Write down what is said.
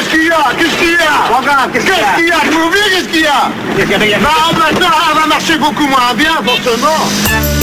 qu'il y a? Qu'est-ce qu'il y a? Regarde, qu'est-ce qu'il y a? Qu'est-ce qu'il y a? Je m'oublie, qu'est-ce qu'il y a? Qu'est-ce qu'il y a? Non, maintenant, elle va marcher beaucoup moins bien, forcément.